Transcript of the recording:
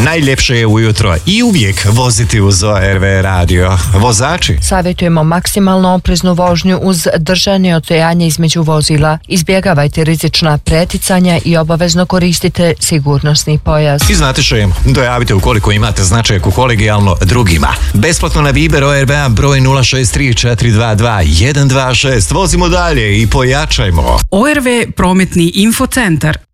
Najljepše je ujutro i uvijek voziti uz ORV radio. Vozači, savjetujemo maksimalno opreznu vožnju uz držanje odstojanja između vozila. Izbjegavajte rizična preticanja i obavezno koristite sigurnosni pojas. i znate što im, dojavite ukoliko imate značajku kolegijalno drugima. Besplatno na Viber ORV-a broj 063 422 126. Vozimo dalje i pojačajmo. ORV Prometni infocentar.